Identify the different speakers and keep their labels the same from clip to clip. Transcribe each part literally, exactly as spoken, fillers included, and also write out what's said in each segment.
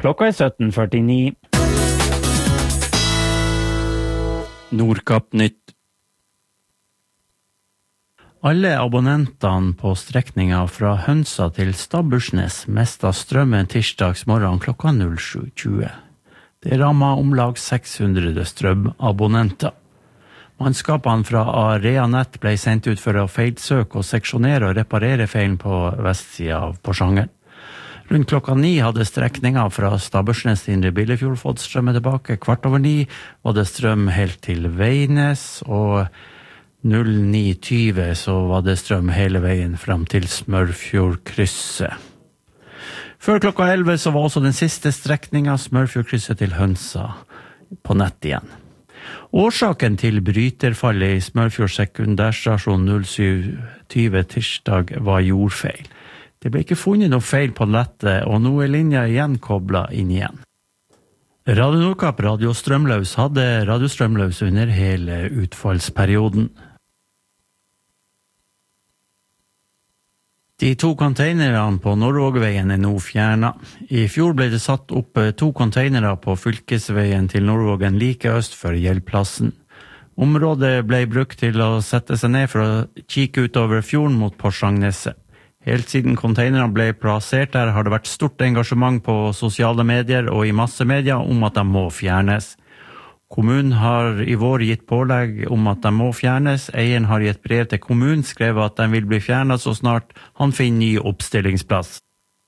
Speaker 1: Klokka er sytten førtini.
Speaker 2: Nordkapp-nytt. Alle abonnentene på strekninga fra Hønsa til Stabbursnes mistet strømmen tirsdags morgen klokka sju tjue. Det rammet om lag seks hundre strømabonnenter. Mannskapene fra Areanet ble sendt ut for å feilsøke og seksjonere og reparere feilen på vestsida av Porsanger. Rundt klokka ni hadde strekninga fra Stabbursnes til Indre Billefjord fått strømmen tilbake. Kvart over ni var det strøm helt til Veines, og ni tjue så var det strøm hele veien frem til Smørfjordkrysset. Før klokka elleve så var også den siste strekninga Smørfjordkrysset til Hønsa på nett igjen. Årsaken til bryterfallet i Smørfjord sekundærstasjon syv tjue tirsdag var jordfeil. Det ble ikke funnet noe feil på nettet, og nå er linja igjen koblet inn igjen. Radio Nordkapp Radio Strømløs hadde Radio Strømløs under hele utfallsperioden. De to konteinerne på Nordvågveien er nå fjernet. I fjor ble det satt opp to konteinere på fylkesveien til Nordvågen like øst for Gjeldplassen. Området ble brukt til å sette seg ned for å kikke utover fjorden mot Porsangneset. Helt siden konteinerne ble plassert der har det vært stort engasjement på sosiale medier og i massemedia om at de må fjernes. Kommunen har i vår gitt pålegg om at de må fjernes. Eieren har i et brev til kommunen skrevet at de vil bli fjernet så snart han finner ny oppstillingsplass.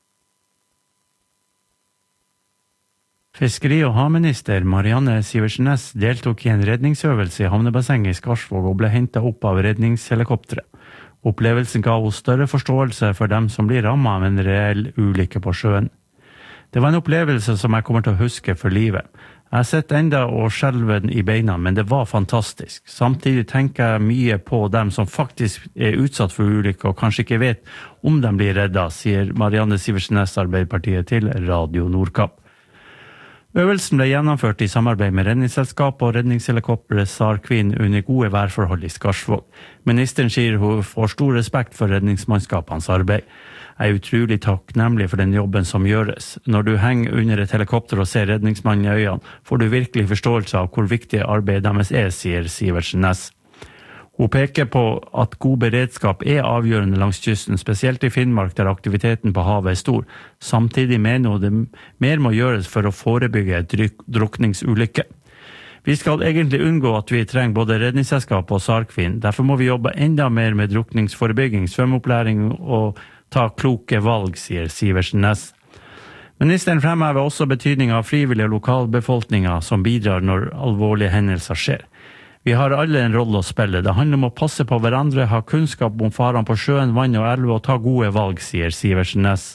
Speaker 2: Fiskeri- og havminister Marianne Sivertsen Næss deltok i en redningsøvelse i havnebassenget i Skarsvåg og ble hentet opp av redningshelikopteret. Opplevelsen ga hos større forståelse for dem som blir rammet av en reell ulykke på sjøen. Det var en opplevelse som jeg kommer til å huske for livet. Jeg har sett enda og skjelven i beina, men det var fantastisk. Samtidig tenker jeg mye på dem som faktisk er utsatt for ulykke og kanskje ikke vet om de blir redda, sier Marianne Sivertsen Næss Arbeiderpartiet til Radio Nordkapp. Øvelsen ble gjennomført i samarbeid med redningsselskap og redningshelikopteret SAR Queen under gode værforhold i Skarsvåg. Ministeren sier hun får stor respekt for redningsmannskapenes arbeid. Jeg er utrolig takknemlig for den jobben som gjøres. Når du henger under et helikopter og ser redningsmannen i øynene, får du virkelig forståelse av hvor viktig arbeidet deres er, sier Sivertsen Næss. Hun peker på at god beredskap er avgjørende langs kysten, spesielt i Finnmark der aktiviteten på havet er stor. Samtidig mener hun det mer må gjøres for å forebygge et drukningsulykke. Vi skal egentlig unngå at vi trenger både redningsselskap og SAR Queen. Derfor må vi jobbe enda mer med drukningsforebygging, svømmeopplæring og ta kloke valg, sier Sivertsen Næss. Ministeren fremhever også betydningen av frivillige lokalbefolkninger som bidrar når alvorlige hendelser skjer. Vi har alle en rolle å spille. Det handler om å passe på hverandre, ha kunnskap om farene på sjøen, vann og elv og ta gode valg, sier Sivertsen Næss.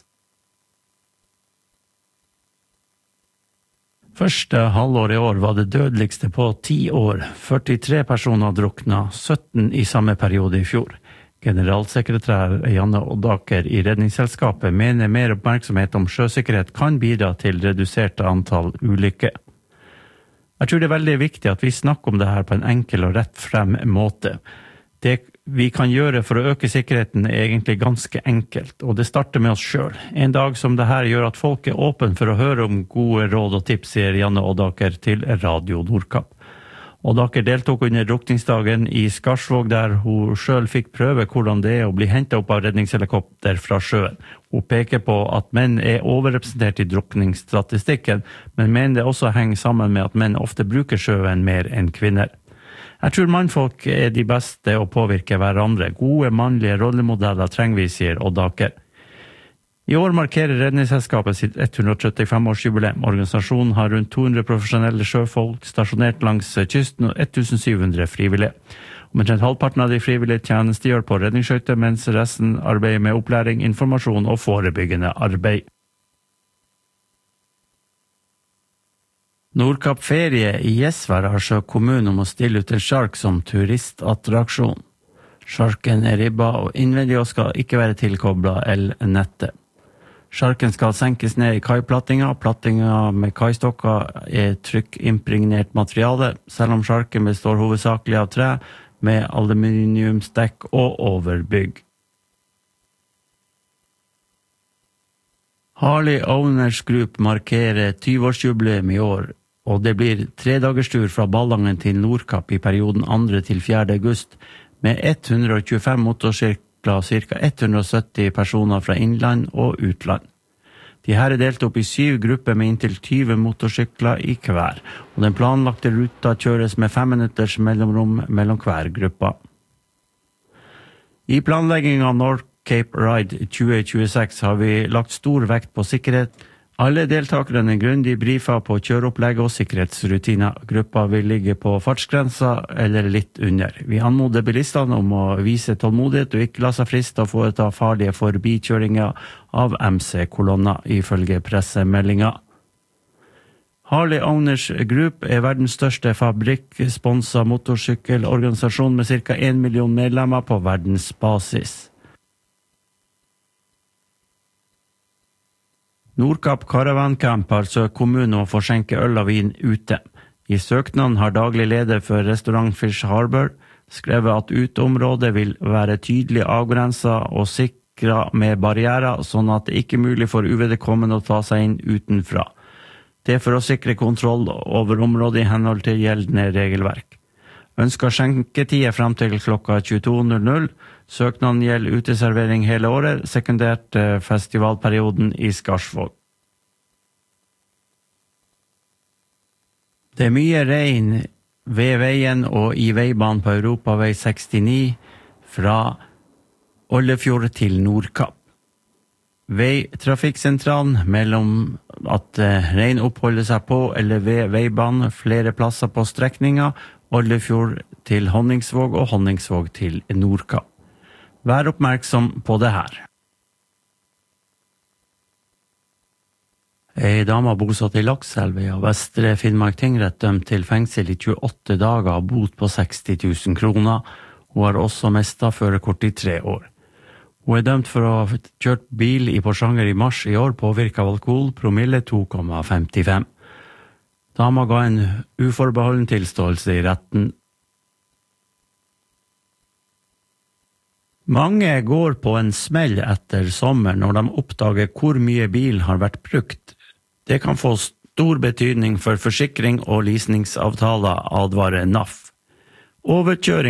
Speaker 2: Første halvår i år var det dødeligste på ti år. førtitre personer drukna, sytten i samme periode i fjor. Generalsekretær Janne Oddaker i Redningsselskapet mener mer oppmerksomhet om sjøsikkerhet kan bidra til redusert antall ulykker. Jeg tror det er veldig viktig at vi snakker om det her på en enkel og rett frem måte. Det vi kan gjøre for å øke sikkerheten er egentlig ganske enkelt, og det starter med oss selv. En dag som det her gjør at folk er åpen for å høre om gode råd og tips, sier Janne Oddaker til Radio Nordkapp. Oddaker deltok under drukningsdagen i Skarsvåg, der hun selv fikk prøve hvordan det er å bli hentet opp av redningshelikopter fra sjøen. Hun peker på at menn er overrepresentert i drukningsstatistikken, men mener det også henger sammen med at menn ofte bruker sjøen mer enn kvinner. Jeg tror mannfolk er de beste å påvirke hverandre. Gode mannlige rollemodeller trenger vi, sier Oddaker. I år markerer Redningsselskapet sitt hundre og trettifem-årsjubileum. Organisasjonen har rundt to hundre profesjonelle sjøfolk stasjonert langs kysten og syv hundre frivillige. Omtrent halvparten av de frivillige tjenestegjør på redningsskøyter, mens resten arbeider med opplæring, informasjon og forebyggende arbeid. Nordkapp Ferie i Gjesvær har søkt kommunen om å stille ut en sjark som turistattraksjon. Sjarken er ribba og innvendig og skal ikke være tilkoblet el-nettet. Sjarken skal senkes ned i kaiplattinga. Plattinga med kaistokker er trykkimpregnert materiale, selv om sjarken består hovedsakelig av tre med aluminiumsdekk og overbygg. Harley Owners Group markerer tyve-årsjubileum i år, og det blir tredagerstur fra Ballangen til Nordkapp i perioden andre til fjerde august, med hundre og tjuefem motorsykler og ca. hundre og sytti personer fra innland og utland. De her er delt opp i syv grupper med inntil tyve motorsykler i hver, og den planlagte ruta kjøres med fem minutters mellomrom mellom hver gruppa. I planlegging av North Cape Ride tjue tjueseks har vi lagt stor vekt på sikkerhet. Alle deltakerne er grundig briefet på kjøreopplegg og sikkerhetsrutiner. Gruppa vil ligge på fartsgrensa eller litt under. Vi anmoder bilistene om å vise tålmodighet og ikke la seg friste å foreta farlige forbikjøringer av M C-kolonner, ifølge pressemeldinga. Harley Owners Group er verdens største fabrikksponsa motorsykkelorganisasjon med ca. en million medlemmer på verdensbasis. Nordkapp Caravan Camp har søkt kommunen om å få skjenke øl og vin ute. I søknaden har daglig leder for restaurant Fish Harbor skrevet at uteområdet vil være tydelig avgrenset og sikret med barrierer, sånn at det ikke er mulig for uvedkommende å ta seg inn utenfra. Det er for å sikre kontroll over området i henhold til gjeldende regelverk. Ønsker skjenketider frem til klokka tjueto null null. Søknaden gjelder uteservering hele året, sekundert festivalperioden i Skarsvåg. Det er mye regn ved veien og i veibanen på Europavei sekstini fra Oldefjord til Nordkapp. Veitrafikksentralen mellom at regn oppholder seg på eller ved veibanen flere plasser på strekninga Oldefjord til Honningsvåg og Honningsvåg til Nordkapp. Vær oppmerksom på det her. Ei dame bosatt i Lakselv av Vestre Finnmark tingrett dømt til fengsel i tjueåtte dager og bot på seksti tusen kroner. Hun har også mistet førerkort i tre år. Hun er dømt for å ha kjørt bil i Porsanger i mars i år påvirket av alkohol, promille to komma femtifem. Dama ga en uforbeholden tilståelse i retten. Mange går på en smell etter sommer når de oppdager hvor mye bil har vært brukt. Det kan få stor betydning for forsikring og leasingsavtaler, advarer N A F. Overkjøring